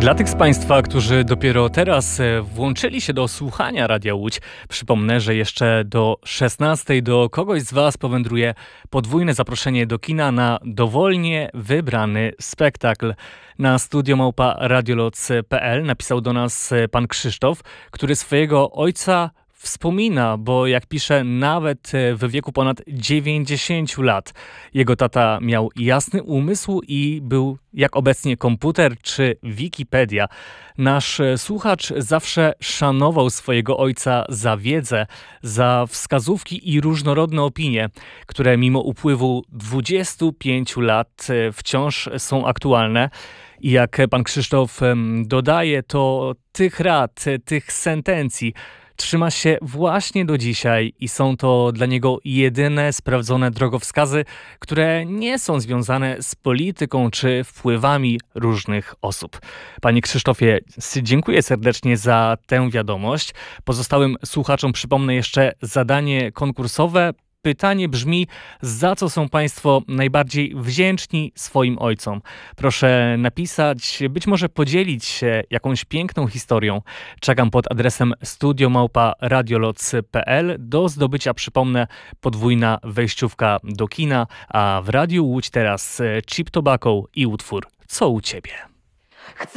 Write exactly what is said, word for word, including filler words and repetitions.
Dla tych z Państwa, którzy dopiero teraz włączyli się do słuchania Radia Łódź, przypomnę, że jeszcze do szesnastej do kogoś z Was powędruje podwójne zaproszenie do kina na dowolnie wybrany spektakl. Na studio małpa radioloc kropka p l napisał do nas pan Krzysztof, który swojego ojca wspomina, bo jak pisze, nawet w wieku ponad dziewięćdziesięciu lat jego tata miał jasny umysł i był jak obecnie komputer czy Wikipedia. Nasz słuchacz zawsze szanował swojego ojca za wiedzę, za wskazówki i różnorodne opinie, które mimo upływu dwudziestu pięciu lat wciąż są aktualne. I jak pan Krzysztof dodaje, to tych rad, tych sentencji trzyma się właśnie do dzisiaj i są to dla niego jedyne sprawdzone drogowskazy, które nie są związane z polityką czy wpływami różnych osób. Panie Krzysztofie, dziękuję serdecznie za tę wiadomość. Pozostałym słuchaczom przypomnę jeszcze zadanie konkursowe. Pytanie brzmi, za co są Państwo najbardziej wdzięczni swoim ojcom? Proszę napisać, być może podzielić się jakąś piękną historią. Czekam pod adresem studio małpa radioloc kropka p l. Do zdobycia, przypomnę, podwójna wejściówka do kina, a w Radiu Łódź teraz Cheap Tobacco i utwór Co u Ciebie?